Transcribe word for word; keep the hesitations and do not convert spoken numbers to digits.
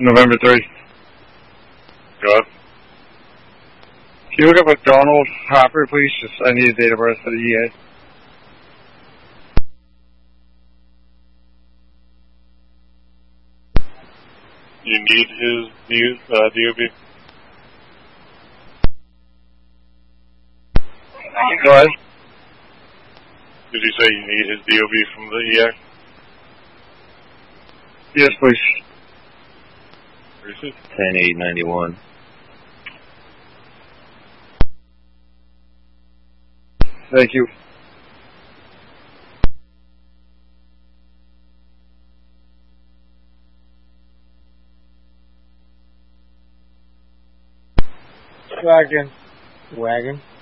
November third. Go ahead. Can you look up a Donald Hopper, please? Just I need a date of birth for the E A. You need his D, uh, D O B? Go ahead. Did you say you need his D O B from the E A? Yes, please. Where is it? ten eight ninety-one. Thank you. Wagon. Wagon.